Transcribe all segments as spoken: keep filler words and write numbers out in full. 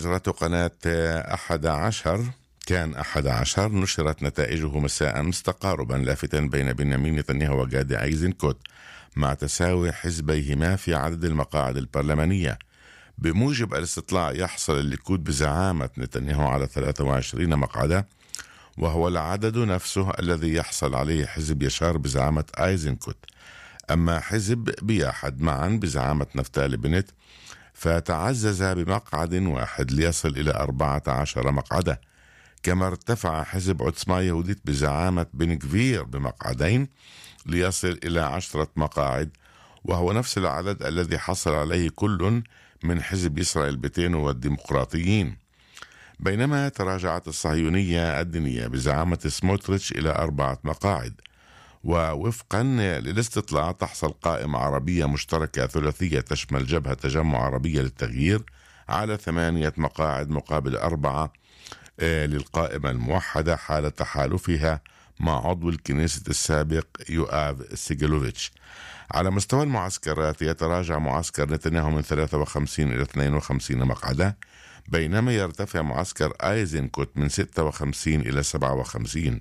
أجرته قناة أحد عشر كان أحد عشر نشرت نتائجه مساء أمس تقاربا لافتا بين بنيامين نتنياهو وجادي أيزنكوت مع تساوي حزبيهما في عدد المقاعد البرلمانية. بموجب الاستطلاع يحصل الليكود بزعامة نتنياهو على ثلاثة وعشرين مقعدة، وهو العدد نفسه الذي يحصل عليه حزب يشار بزعامة أيزنكوت. أما حزب بياحد معا بزعامة نفتالي بنت فتعزز بمقعد واحد ليصل إلى أربعة عشر مقعدة. كما ارتفع حزب عتصمة يهوديت بزعامة بن كفير بمقعدين ليصل إلى عشرة مقاعد، وهو نفس العدد الذي حصل عليه كل من حزب إسرائيل بيتين والديمقراطيين. بينما تراجعت الصهيونية الدينية بزعامة سموتريتش إلى أربعة مقاعد. ووفقا للاستطلاع تحصل قائمة عربية مشتركة ثلاثية تشمل جبهة تجمع عربية للتغيير على ثمانية مقاعد مقابل أربعة للقائمة الموحدة حال تحالفها مع عضو الكنيسة السابق يؤاف سيجلوفيتش. على مستوى المعسكرات يتراجع معسكر نتنياهو من ثلاثة وخمسين إلى اثنين وخمسين مقعدة، بينما يرتفع معسكر أيزنكوت من ستة وخمسين إلى سبعة وخمسين.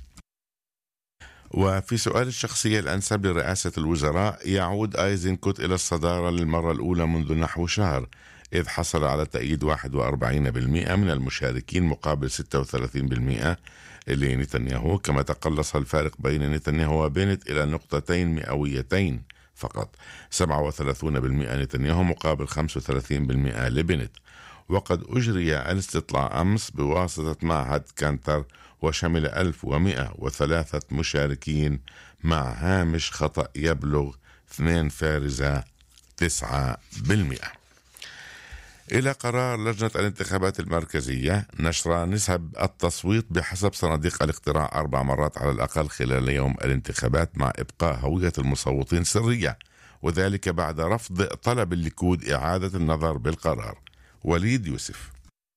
وفي سؤال الشخصية الأنسب لرئاسة الوزراء يعود أيزنكوت إلى الصدارة للمرة الأولى منذ نحو شهر، إذ حصل على تأييد واحد وأربعين بالمئة من المشاركين مقابل ستة وثلاثين بالمئة لنتنياهو. كما تقلص الفارق بين نتنياهو وبنت إلى نقطتين مئويتين فقط، سبعة وثلاثين بالمئة نتنياهو مقابل خمسة وثلاثين بالمئة لبنت. وقد أجري الاستطلاع أمس بواسطة معهد كانتر وشمل ألف ومئة وثلاثة مشاركين مع هامش خطأ يبلغ اثنين فارزة تسعة بالمئة. إلى قرار لجنة الانتخابات المركزية نشر نسب التصويت بحسب صناديق الاقتراع أربع مرات على الأقل خلال يوم الانتخابات مع إبقاء هوية المصوتين سرية، وذلك بعد رفض طلب الليكود إعادة النظر بالقرار. وليد يوسف.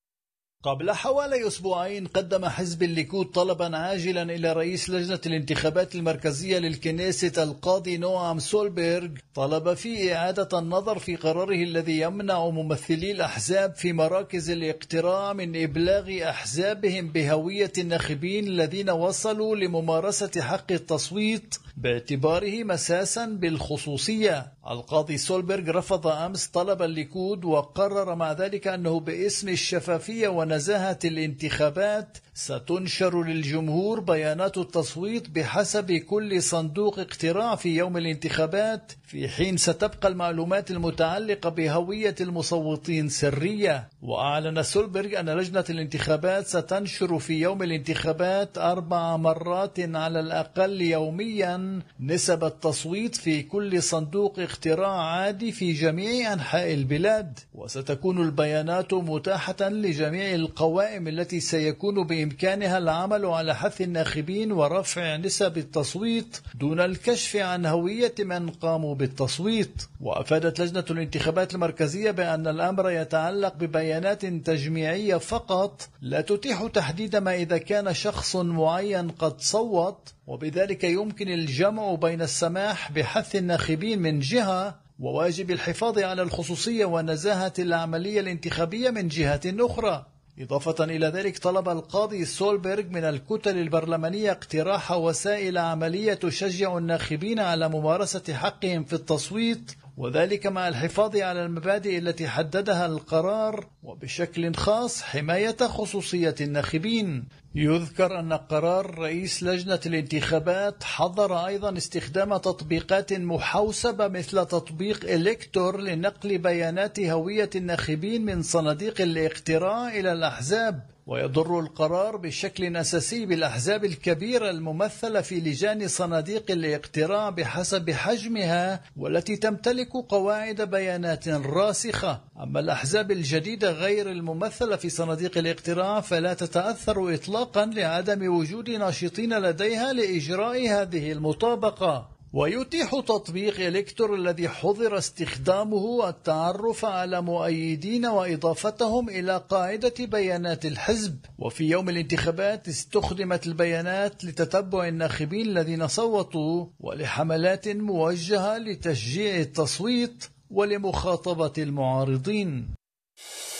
قبل حوالي أسبوعين قدم حزب الليكود طلبا عاجلا إلى رئيس لجنة الانتخابات المركزية للكنيسة القاضي نوام سولبيرغ، طلب فيه إعادة النظر في قراره الذي يمنع ممثلي الأحزاب في مراكز الاقتراع من إبلاغ أحزابهم بهوية الناخبين الذين وصلوا لممارسة حق التصويت باعتباره مساسا بالخصوصية. القاضي سولبيرغ رفض أمس طلب الليكود وقرر مع ذلك أنه باسم الشفافية ونزاهة الانتخابات ستنشر للجمهور بيانات التصويت بحسب كل صندوق اقتراع في يوم الانتخابات، في حين ستبقى المعلومات المتعلقة بهوية المصوتين سرية. وأعلن سولبيرغ أن لجنة الانتخابات ستنشر في يوم الانتخابات أربع مرات على الأقل يوميا نسب التصويت في كل صندوق اقتراع عادي في جميع أنحاء البلاد، وستكون البيانات متاحة لجميع القوائم التي سيكون بإمكانها العمل على حث الناخبين ورفع نسب التصويت دون الكشف عن هوية من قاموا بالتصويت. وأفادت لجنة الانتخابات المركزية بأن الأمر يتعلق ببيانات تجميعية فقط لا تتيح تحديد ما إذا كان شخص معين قد صوت، وبذلك يمكن الجمع بين السماح بحث الناخبين من جهة وواجب الحفاظ على الخصوصية ونزاهة العملية الانتخابية من جهة أخرى. إضافة إلى ذلك طلب القاضي سولبيرغ من الكتل البرلمانية اقتراح وسائل عملية تشجع الناخبين على ممارسة حقهم في التصويت، وذلك مع الحفاظ على المبادئ التي حددها القرار وبشكل خاص حماية خصوصية الناخبين. يذكر أن قرار رئيس لجنة الانتخابات حظر أيضا استخدام تطبيقات محوسبة مثل تطبيق إلكتور لنقل بيانات هوية الناخبين من صناديق الاقتراع إلى الأحزاب، ويضر القرار بشكل أساسي بالأحزاب الكبيرة الممثلة في لجان صناديق الاقتراع بحسب حجمها والتي تمتلك قواعد بيانات راسخة. أما الأحزاب الجديدة غير الممثلة في صناديق الاقتراع فلا تتأثر إطلاقا لعدم وجود ناشطين لديها لإجراء هذه المطابقة. ويتيح تطبيق إلكتور الذي حظر استخدامه التعرف على مؤيدين وإضافتهم إلى قاعدة بيانات الحزب. وفي يوم الانتخابات استخدمت البيانات لتتبع الناخبين الذين صوتوا ولحملات موجهة لتشجيع التصويت ولمخاطبة المعارضين.